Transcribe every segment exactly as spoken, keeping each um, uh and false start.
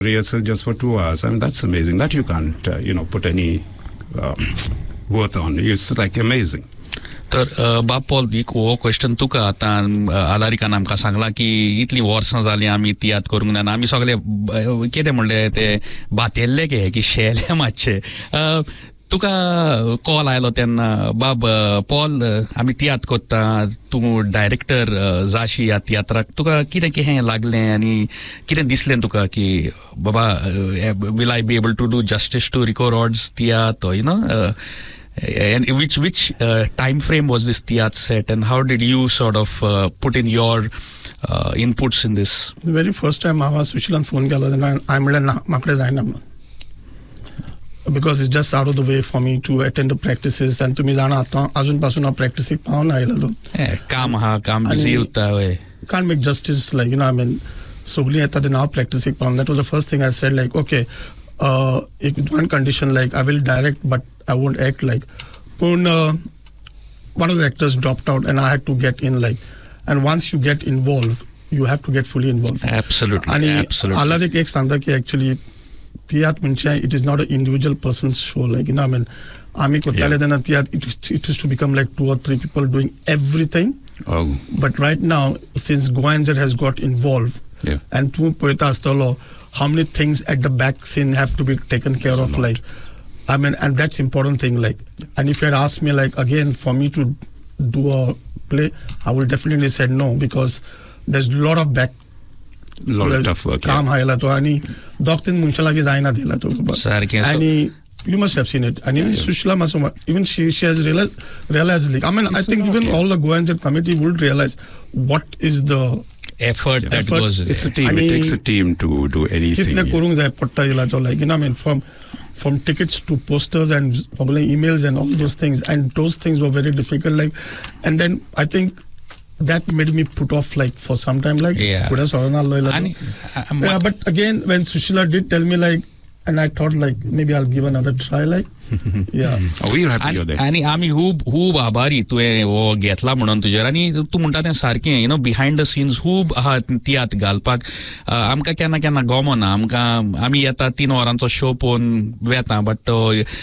rehearsal just for two hours. I mean, that's amazing. That you can't, uh, you know, put any um, worth on. It's like amazing. तर बाप Paul एक हो question तुका आतां आलारिकान आमकां सांगला की इतली वर्सां जालीं आमी तियात्र करूंक ना आमी सगळे कितें म्हणले ते बातेल्ले के की शेले मातशे तुका कॉल आयलो तेन्ना बाब पॉल आमी तियात्र कोत्ता तूं डायरेक्टर जाशी ह्या तियात्राक तुका कितें कितें लागलें आनी कितें दिसलें तुका की बाबा will I be able to do justice to RIICO rods tiatr you know And which which uh, time frame was this theatre set, and how did you sort of uh, put in your uh, inputs in this? The very first time I was Sushilan phone केला then I म्हणलं माकडे जायना because it's just out of the way for me to attend the practices and तुम्ही जाणा आता अजूनपासून हा practice पाहून आयलो काम हा काम busy होता है can't make justice like you know I mean सगळी येता ते now practice पाहून. That was the first thing I said like okay uh one condition like I will direct but I won't act like. But uh, one of the actors dropped out and I had to get in like. And once you get involved, you have to get fully involved. Absolutely, and absolutely. Allah ek standa ki actually theatre means it is not an individual person's show like you know I mean ami ko tale dena theatre it, it used to become like two or three people doing everything. Oh. But right now since Goenzer has got involved yeah. and tu poeta stolo how many things at the back scene have to be taken care That's of like I mean, and that's important thing. Like, and if you had asked me, like, again, for me to do a play, I would definitely said no because there's a lot of back, a lot of tough work. Kam hayla to ani doctor Munchala ki zaina dila to. And you must have seen it. And even Sushila Masuma, even she she has realized, realized like, I mean, it's I think even okay. all the Goenzer committee would realize what is the effort that effort. goes. It's a team. It takes a team to do anything. Kitne kurung jai patta ila to like you know I mean from. From tickets to posters and emails and all those things, and those things were very difficult. Like, and then I think that made me put off like for some time. Like, yeah. And, yeah, but again, when Sushila did tell me like, and I thought like maybe I'll give another try. Like, yeah. Oh, we're happy you're there. आणि आम्ही खूप खूप आभारी तुवें हो घेतला म्हणून तुजेर आणि तूं म्हणटा तें सारकें you know behind the scenes खूब आहा तियात्र घालपाक आमकां केन्ना केन्ना गमना आमकां आमी येता तीन वरांचो शो पळोवन वेता बट तो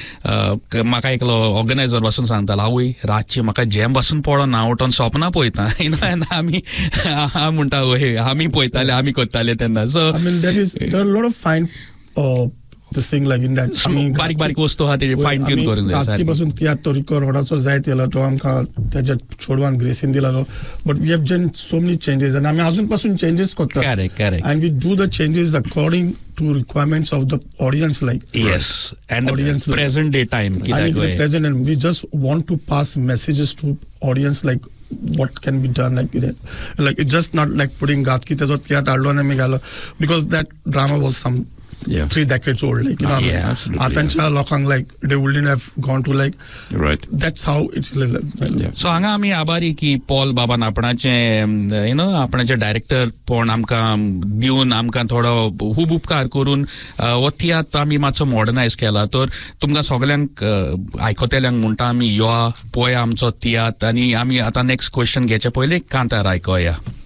म्हाका एकलो ऑर्गनायझर बसून सांगतालो आवय रातची म्हाका जेम बसून पडोना हांव उठोन सपनां पळयता यू नो आमी हांव म्हणटा वय आमी पळयताले आमी करताले तेन्ना सो I mean there is there are a lot of fine uh, this thing like in that I mean बारीक बारीक वस्तू हा ते फाइन ट्यून करून जाय सारकी पासून तियात्र रिको रॉडाचो जाय तेला तो आमकां त्याच्या छोडवान ग्रेसीन दिलालो but we have done so many changes आणि आमी अजून पासून चेंजेस करता correct correct and we do the changes according to requirements of the audience like yes and audience present day time like the present and we just want to pass messages to audience like what can be done like that like it's just not like putting gatki tezo tiyat allo na mi galo because that drama was some yeah. three decades old like you know yeah, absolutely atancha yeah. lokang like they wouldn't have gone to like right that's how it's well, yeah. so हांगा आमी आभारी की Paul बाबान आपणाचे you know आपणाचे director पण आमकां दिवन आमकां थोडो खूब उपकार करून हो तियात्र आमी मातसो मॉडर्नायज केला तर तुमकां सगळ्यांक आयकतेल्यांक म्हणटा आमी यो पळया आमचो तियात्र आनी आमी आतां नेक्स्ट क्वेश्चन घेचे पयलीं कांतार आयकोया